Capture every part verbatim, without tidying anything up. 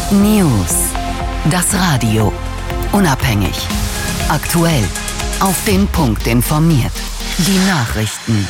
News. Das Radio. Unabhängig. Aktuell. Auf den Punkt informiert. Die Nachrichten.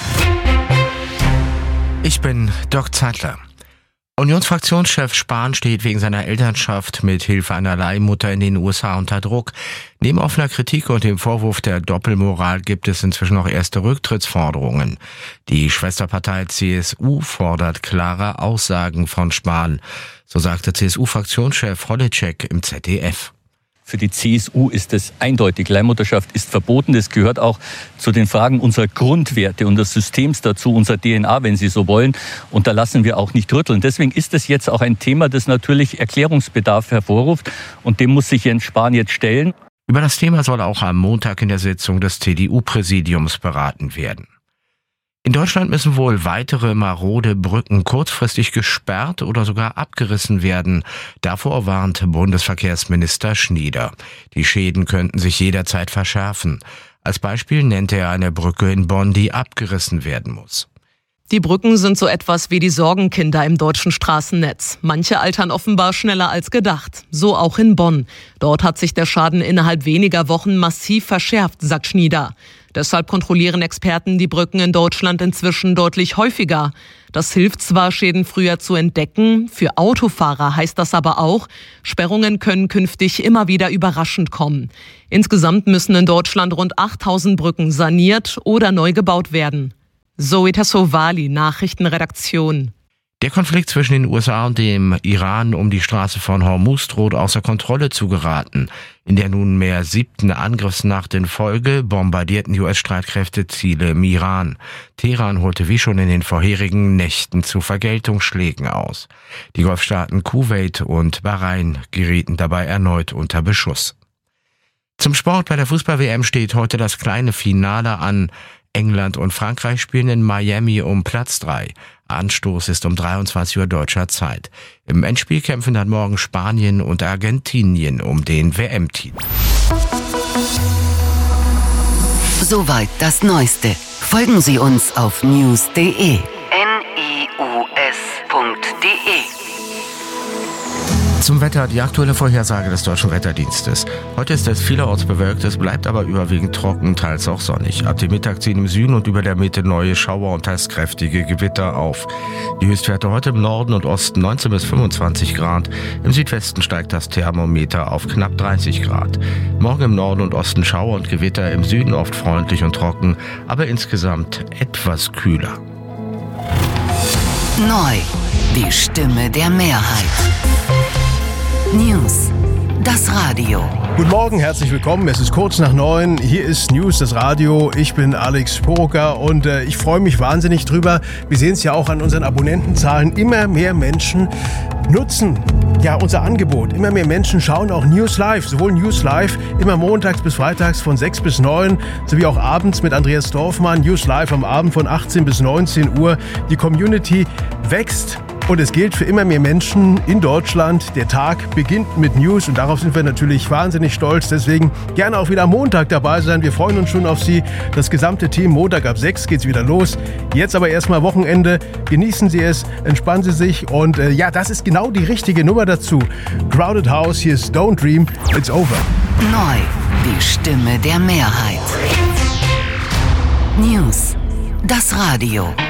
Ich bin Dirk Zeitler. Unionsfraktionschef Spahn steht wegen seiner Elternschaft mit Hilfe einer Leihmutter in den U S A unter Druck. Neben offener Kritik und dem Vorwurf der Doppelmoral gibt es inzwischen auch erste Rücktrittsforderungen. Die Schwesterpartei C S U fordert klare Aussagen von Spahn. So sagte C S U-Fraktionschef Holitschek im Z D F. Für die C S U ist es eindeutig. Leihmutterschaft ist verboten. Das gehört auch zu den Fragen unserer Grundwerte und des Systems dazu, unserer D N A, wenn Sie so wollen. Und da lassen wir auch nicht rütteln. Deswegen ist es jetzt auch ein Thema, das natürlich Erklärungsbedarf hervorruft. Und dem muss sich Jens Spahn jetzt stellen. Über das Thema soll auch am Montag in der Sitzung des C D U-Präsidiums beraten werden. In Deutschland müssen wohl weitere marode Brücken kurzfristig gesperrt oder sogar abgerissen werden. Davor warnt Bundesverkehrsminister Schnieder. Die Schäden könnten sich jederzeit verschärfen. Als Beispiel nannte er eine Brücke in Bonn, die abgerissen werden muss. Die Brücken sind so etwas wie die Sorgenkinder im deutschen Straßennetz. Manche altern offenbar schneller als gedacht. So auch in Bonn. Dort hat sich der Schaden innerhalb weniger Wochen massiv verschärft, sagt Schnieder. Deshalb kontrollieren Experten die Brücken in Deutschland inzwischen deutlich häufiger. Das hilft zwar, Schäden früher zu entdecken. Für Autofahrer heißt das aber auch, Sperrungen können künftig immer wieder überraschend kommen. Insgesamt müssen in Deutschland rund achttausend Brücken saniert oder neu gebaut werden. Zoe Tassovali, Nachrichtenredaktion. Der Konflikt zwischen den U S A und dem Iran um die Straße von Hormuz droht außer Kontrolle zu geraten. In der nunmehr siebten Angriffsnacht in Folge bombardierten die U S-Streitkräfte Ziele im Iran. Teheran holte wie schon in den vorherigen Nächten zu Vergeltungsschlägen aus. Die Golfstaaten Kuwait und Bahrain gerieten dabei erneut unter Beschuss. Zum Sport: Bei der Fußball-W M steht heute das kleine Finale an. England und Frankreich spielen in Miami um Platz drei. Anstoß ist um dreiundzwanzig Uhr deutscher Zeit. Im Endspiel kämpfen dann morgen Spanien und Argentinien um den W M-Titel. Soweit das Neueste. Folgen Sie uns auf news punkt de. N I U S punkt de. Zum Wetter, die aktuelle Vorhersage des Deutschen Wetterdienstes. Heute ist es vielerorts bewölkt, es bleibt aber überwiegend trocken, teils auch sonnig. Ab dem Mittag ziehen im Süden und über der Mitte neue Schauer und teils kräftige Gewitter auf. Die Höchstwerte heute im Norden und Osten neunzehn bis fünfundzwanzig Grad. Im Südwesten steigt das Thermometer auf knapp dreißig Grad. Morgen im Norden und Osten Schauer und Gewitter, im Süden oft freundlich und trocken, aber insgesamt etwas kühler. Neu. Die Stimme der Mehrheit. News. Das Radio. Guten Morgen, herzlich willkommen. Es ist kurz nach neun. Hier ist News, das Radio. Ich bin Alex Poroker und äh, ich freue mich wahnsinnig drüber. Wir sehen es ja auch an unseren Abonnentenzahlen. Immer mehr Menschen nutzen ja unser Angebot. Immer mehr Menschen schauen auch News Live. Sowohl News Live immer montags bis freitags von sechs bis neun, sowie auch abends mit Andreas Dorfmann. News Live am Abend von achtzehn bis neunzehn Uhr. Die Community wächst. Und es gilt für immer mehr Menschen in Deutschland. Der Tag beginnt mit News und darauf sind wir natürlich wahnsinnig stolz. Deswegen gerne auch wieder am Montag dabei sein. Wir freuen uns schon auf Sie. Das gesamte Team. Montag ab sechs geht's wieder los. Jetzt aber erstmal Wochenende. Genießen Sie es, entspannen Sie sich und äh, ja, das ist genau die richtige Nummer dazu. Crowded House, hier ist Don't Dream, It's Over. Neu. Die Stimme der Mehrheit. News. Das Radio.